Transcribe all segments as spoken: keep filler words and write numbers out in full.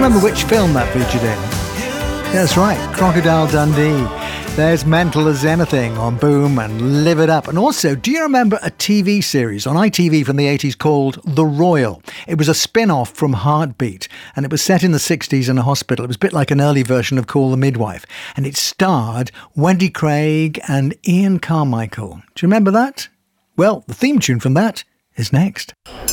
remember which film that featured in? That's right, Crocodile Dundee. There's Mental as Anything on Boom and Live It Up. And also, do you remember a T V series on I T V from the eighties called The Royal? It was a spin-off from Heartbeat, and it was set in the sixties in a hospital. It was a bit like an early version of Call the Midwife. And it starred Wendy Craig and Ian Carmichael. Do you remember that? Well, the theme tune from that is next.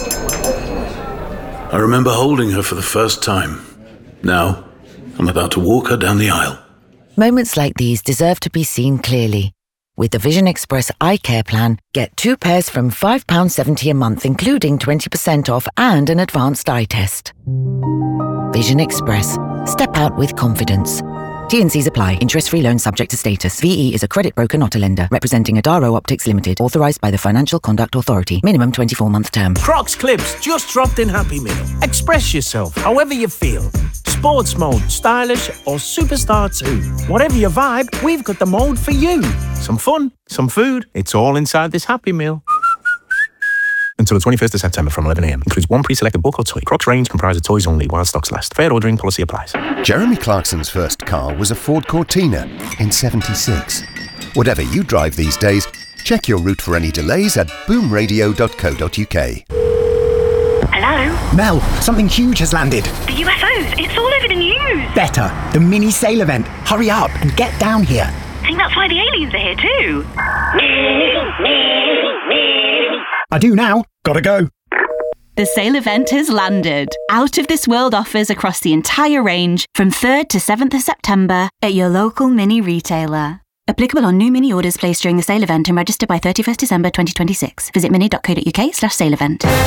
I remember holding her for the first time. Now, I'm about to walk her down the aisle. Moments like these deserve to be seen clearly. With the Vision Express Eye Care Plan, get two pairs from five pounds seventy a month, including twenty percent off and an advanced eye test. Vision Express. Step out with confidence. T and C's apply. Interest-free loan subject to status. V E is a credit broker, not a lender. Representing Adaro Optics Limited. Authorised by the Financial Conduct Authority. Minimum twenty-four month term. Crocs Clips, just dropped in Happy Meal. Express yourself however you feel. Sports mode, stylish or superstar too. Whatever your vibe, we've got the mode for you. Some fun, some food, it's all inside this Happy Meal. Until the twenty-first of September from eleven a m. Includes one pre-selected book or toy. Crocs range comprised of toys only while stocks last. Fair ordering policy applies. Jeremy Clarkson's first car was a Ford Cortina in seventy-six. Whatever you drive these days, check your route for any delays at boom radio dot co dot uk. Hello? Mel, something huge has landed. The U F Os, it's all over the news. Better, the mini sail event. Hurry up and get down here. I think that's why the aliens are here too. I do now. Gotta go. The sale event has landed. Out of this world offers across the entire range from third to seventh of September at your local mini retailer. Applicable on new mini orders placed during the sale event and registered by thirty-first December twenty twenty-six. Visit mini dot co dot uk slash sale event.